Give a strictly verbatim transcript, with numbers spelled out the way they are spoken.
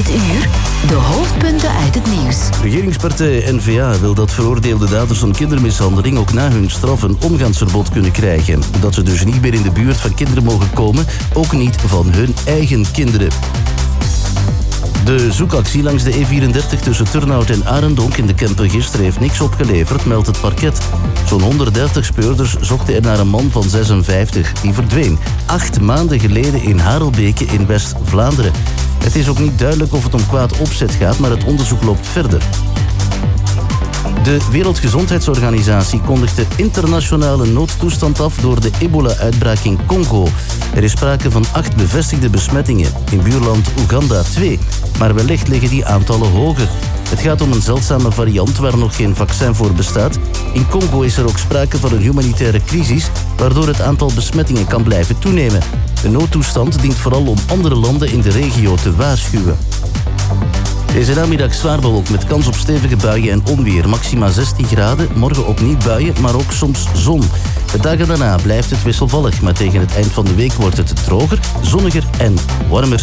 Dit uur de hoofdpunten uit het nieuws. Regeringspartij N V A wil dat veroordeelde daders van kindermishandeling ook na hun straf een omgangsverbod kunnen krijgen. Dat ze dus niet meer in de buurt van kinderen mogen komen, ook niet van hun eigen kinderen. De zoekactie langs de E vierendertig tussen Turnhout en Arendonk in de Kempen gisteren heeft niks opgeleverd, meldt het parket. Zo'n honderddertig speurders zochten er naar een man van zesenvijftig. Die verdween acht maanden geleden in Harelbeke in West-Vlaanderen. Het is ook niet duidelijk of het om kwaad opzet gaat, maar het onderzoek loopt verder. De Wereldgezondheidsorganisatie kondigt de internationale noodtoestand af door de ebola-uitbraak in Congo. Er is sprake van acht bevestigde besmettingen, in buurland Oeganda twee. Maar wellicht liggen die aantallen hoger. Het gaat om een zeldzame variant waar nog geen vaccin voor bestaat. In Congo is er ook sprake van een humanitaire crisis, waardoor het aantal besmettingen kan blijven toenemen. De noodtoestand dient vooral om andere landen in de regio te waarschuwen. Deze namiddag zwaar bewolkt met kans op stevige buien en onweer. Maxima zestien graden, morgen opnieuw buien, maar ook soms zon. De dagen daarna blijft het wisselvallig, maar tegen het eind van de week wordt het droger, zonniger en warmer.